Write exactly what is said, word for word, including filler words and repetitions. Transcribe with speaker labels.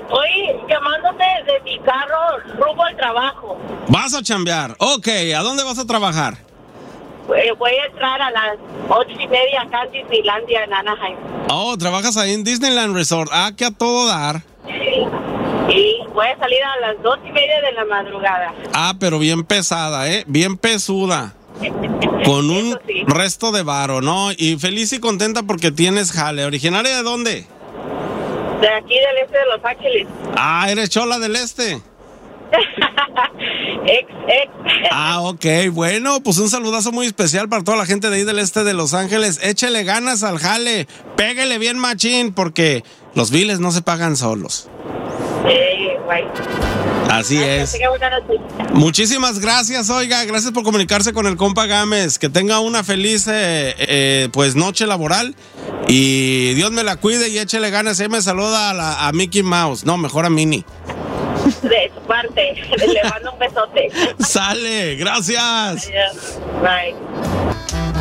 Speaker 1: Estoy llamándote de mi carro rumbo al trabajo.
Speaker 2: ¿Vas a chambear? Ok, ¿a dónde vas a trabajar?
Speaker 1: Eh, voy a entrar a las ocho y media acá en Disneylandia, en Anaheim.
Speaker 2: Oh, trabajas ahí en Disneyland Resort. Ah, que a todo dar.
Speaker 1: Y voy a salir a las dos y media de la madrugada.
Speaker 2: Ah, pero bien pesada, ¿eh? Bien pesuda. Con un sí. resto de varo, ¿no? Y feliz y contenta porque tienes jale. ¿Originaria de dónde?
Speaker 1: De aquí del este de Los Ángeles.
Speaker 2: Ah, ¿eres chola del este?
Speaker 1: ex, ex.
Speaker 2: Ah, ok, bueno, pues un saludazo muy especial para toda la gente de ahí del este de Los Ángeles. Échele ganas al jale, pégale bien machín, porque los biles no se pagan solos.
Speaker 1: Sí, güey.
Speaker 2: Así gracias, es. Muchísimas gracias, oiga, gracias por comunicarse con el compa Gámez. Que tenga una feliz eh, eh, pues noche laboral y Dios me la cuide y échele ganas. Ahí me saluda a, la, a Mickey Mouse, no, mejor a Minnie.
Speaker 1: De su parte, le mando un besote.
Speaker 2: Sale, gracias.
Speaker 1: Bye.